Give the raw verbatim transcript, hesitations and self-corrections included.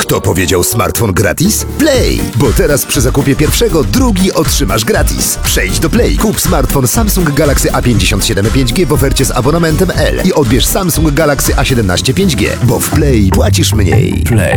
Kto powiedział smartfon gratis? Play! Bo teraz przy zakupie pierwszego drugi otrzymasz gratis. Przejdź do Play, kup smartfon Samsung Galaxy A pięćdziesiąt siedem pięć G w ofercie z abonamentem L i odbierz Samsung Galaxy A siedemnaście pięć G, bo w Play płacisz mniej. Play.